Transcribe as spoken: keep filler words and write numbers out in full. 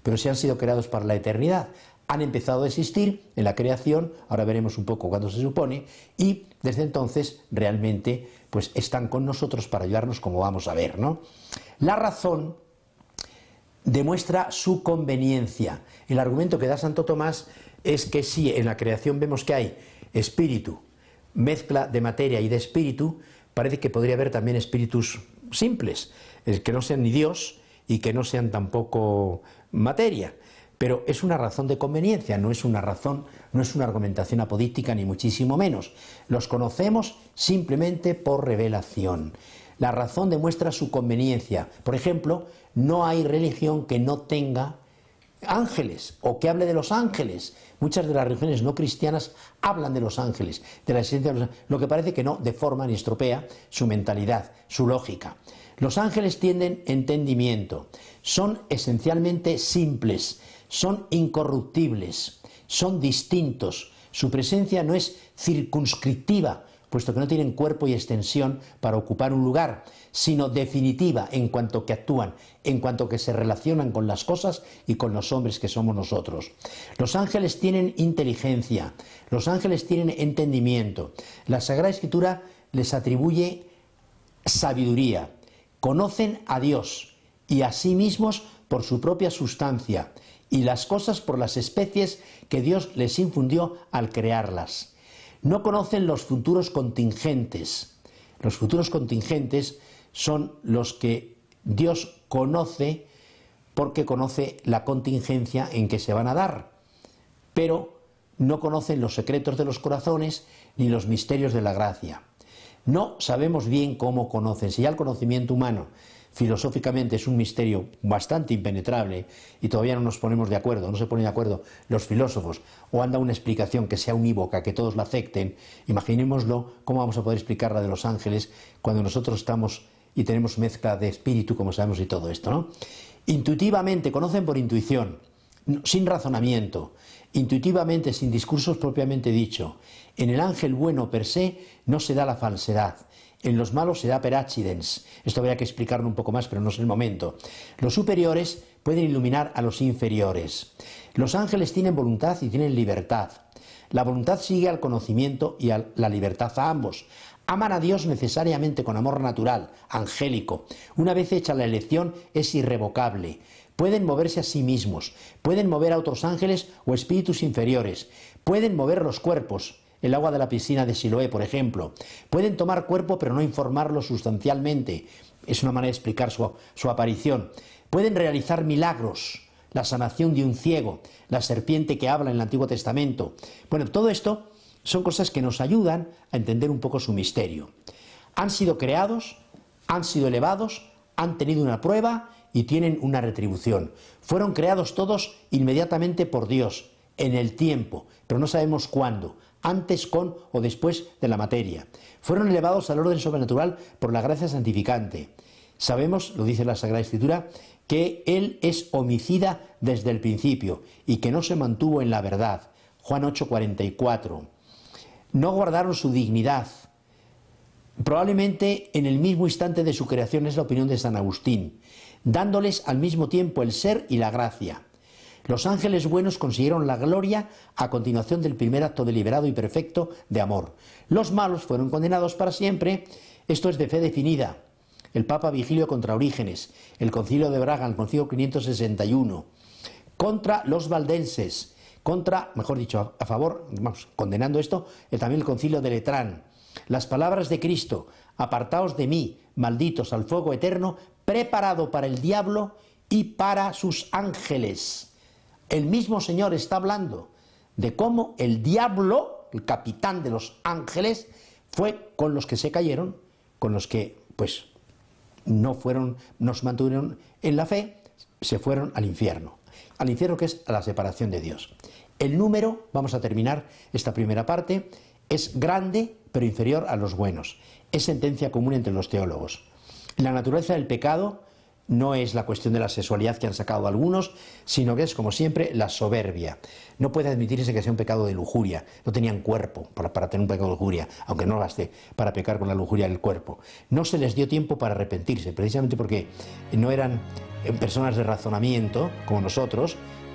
pero sí han sido creados para la eternidad. Han empezado a existir en la creación, ahora veremos un poco cuándo se supone, y desde entonces realmente pues están con nosotros para ayudarnos, como vamos a ver, ¿no? La razón demuestra su conveniencia. El argumento que da Santo Tomás es que si en la creación vemos que hay espíritu, mezcla de materia y de espíritu, parece que podría haber también espíritus simples, que no sean ni Dios y que no sean tampoco materia. Pero es una razón de conveniencia, no es una razón, no es una argumentación apodíctica, ni muchísimo menos. Los conocemos simplemente por revelación. La razón demuestra su conveniencia. Por ejemplo, no hay religión que no tenga ángeles o que hable de los ángeles. Muchas de las religiones no cristianas hablan de los ángeles, de la existencia de los ángeles, lo que parece que no deforma ni estropea su mentalidad, su lógica. Los ángeles tienen entendimiento, son esencialmente simples, son incorruptibles, son distintos, su presencia no es circunscriptiva, puesto que no tienen cuerpo y extensión para ocupar un lugar, sino definitiva en cuanto que actúan, en cuanto que se relacionan con las cosas y con los hombres que somos nosotros. Los ángeles tienen inteligencia, los ángeles tienen entendimiento. La Sagrada Escritura les atribuye sabiduría, conocen a Dios y a sí mismos por su propia sustancia, y las cosas por las especies que Dios les infundió al crearlas. No conocen los futuros contingentes. Los futuros contingentes son los que Dios conoce porque conoce la contingencia en que se van a dar, pero no conocen los secretos de los corazones ni los misterios de la gracia. No sabemos bien cómo conocen. Si ya el conocimiento humano filosóficamente es un misterio bastante impenetrable y todavía no nos ponemos de acuerdo, no se ponen de acuerdo los filósofos, o anda una explicación que sea unívoca, que todos la acepten, imaginémoslo cómo vamos a poder explicar la de los ángeles cuando nosotros estamos y tenemos mezcla de espíritu, como sabemos, y todo esto, ¿no? Intuitivamente, conocen por intuición, sin razonamiento, intuitivamente, sin discursos propiamente dicho. En el ángel bueno per se no se da la falsedad. En los malos se da per accidens. Esto habría que explicarlo un poco más, pero no es el momento. Los superiores pueden iluminar a los inferiores. Los ángeles tienen voluntad y tienen libertad. La voluntad sigue al conocimiento y a la libertad a ambos. Aman a Dios necesariamente con amor natural, angélico. Una vez hecha la elección es irrevocable. Pueden moverse a sí mismos, pueden mover a otros ángeles o espíritus inferiores, pueden mover los cuerpos, el agua de la piscina de Siloé, por ejemplo. Pueden tomar cuerpo pero no informarlo sustancialmente. Es una manera de explicar su, su aparición. Pueden realizar milagros, la sanación de un ciego, la serpiente que habla en el Antiguo Testamento. Bueno, todo esto son cosas que nos ayudan a entender un poco su misterio. Han sido creados, han sido elevados, han tenido una prueba y tienen una retribución. Fueron creados todos inmediatamente por Dios, en el tiempo, pero no sabemos cuándo, antes, con o después de la materia. Fueron elevados al orden sobrenatural por la gracia santificante. Sabemos, lo dice la Sagrada Escritura, que Él es homicida desde el principio y que no se mantuvo en la verdad. Juan ocho, cuarenta y cuatro. No guardaron su dignidad. Probablemente en el mismo instante de su creación, es la opinión de San Agustín, dándoles al mismo tiempo el ser y la gracia. Los ángeles buenos consiguieron la gloria a continuación del primer acto deliberado y perfecto de amor. Los malos fueron condenados para siempre. Esto es de fe definida. El Papa Vigilio contra Orígenes, el Concilio de Braga, el Concilio quinientos sesenta y uno, contra los valdenses, contra, mejor dicho, a favor, vamos, condenando esto, también el Concilio de Letrán. Las palabras de Cristo: apartaos de mí, malditos, al fuego eterno, preparado para el diablo y para sus ángeles. El mismo Señor está hablando de cómo el diablo, el capitán de los ángeles, fue con los que se cayeron, con los que pues no fueron, nos mantuvieron en la fe, se fueron al infierno. Al infierno, que es a la separación de Dios. El número, vamos a terminar esta primera parte, es grande pero inferior a los buenos. Es sentencia común entre los teólogos. La naturaleza del pecado no es la cuestión de la sexualidad que han sacado algunos, sino que es, como siempre, la soberbia. No puede admitirse que sea un pecado de lujuria. No tenían cuerpo para, para tener un pecado de lujuria, aunque no baste para pecar con la lujuria del cuerpo. No se les dio tiempo para arrepentirse, precisamente porque no eran personas de razonamiento, como nosotros,